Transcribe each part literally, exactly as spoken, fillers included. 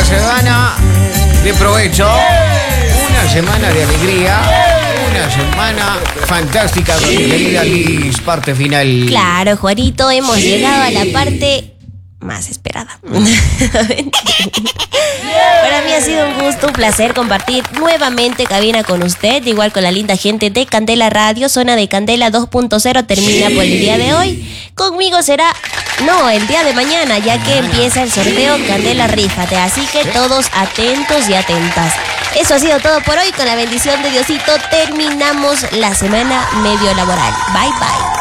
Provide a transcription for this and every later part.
semana de provecho, una semana de alegría, una semana fantástica con mi querida Liz, parte final. Claro, Juanito, hemos llegado a la parte más esperada. Para mí ha sido un gusto, un placer compartir nuevamente cabina con usted, igual con la linda gente de Candela Radio. Zona de Candela dos punto cero termina por el día de hoy. Conmigo será, no, el día de mañana, ya que empieza el sorteo Candela Rífate. Así que todos atentos y atentas. Eso ha sido todo por hoy. Con la bendición de Diosito terminamos la semana medio laboral. Bye, bye.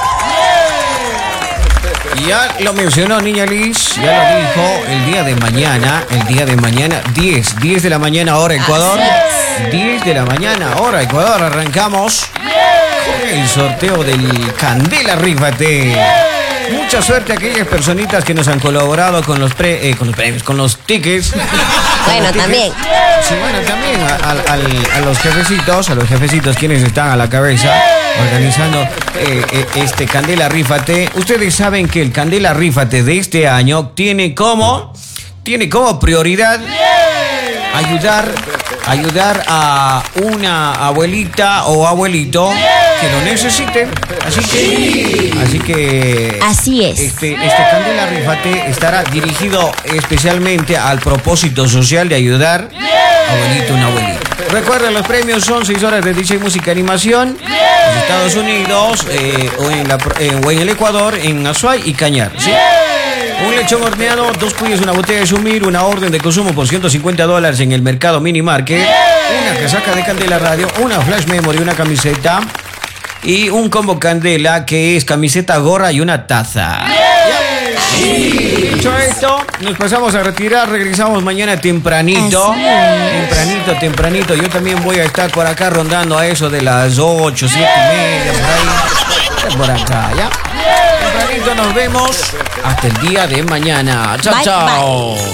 Ya lo mencionó Niña Liz, ya lo dijo, el día de mañana, el día de mañana, diez, diez de la mañana hora Ecuador, diez de la mañana hora Ecuador, arrancamos con el sorteo del Candela Rífate. Mucha suerte a aquellas personitas que nos han colaborado con los, pre, eh, con los premios, con los tickets. Bueno, los tickets. también. Sí, bueno, también a, a, a, a los jefecitos, a los jefecitos quienes están a la cabeza organizando eh, eh, este Candela Rífate. Ustedes saben que el Candela Rífate de este año tiene como, tiene como prioridad ayudar, ayudar a una abuelita o abuelito que lo necesite. Así que, así que, así es. Este, este Candela Rífate estará dirigido especialmente al propósito social de ayudar a abuelito, una abuelita. Recuerden, los premios son seis horas de D J música animación en los Estados Unidos eh, o, en la, eh, o en el Ecuador, en Azuay y Cañar, ¿sí? Un lechón horneado, dos cuyes, una botella de Sumir, una orden de consumo por ciento cincuenta dólares en el mercado Mini Market, una casaca de Candela Radio, una flash memory, una camiseta y un combo Candela que es camiseta, gorra y una taza. Dicho esto, nos pasamos a retirar, regresamos mañana tempranito. Tempranito, tempranito. Yo también voy a estar por acá rondando a eso de las ocho, siete y media, por ahí. Por acá, ¿ya? Tempranito nos vemos. Hasta el día de mañana. Chao, Bye, chao. bye.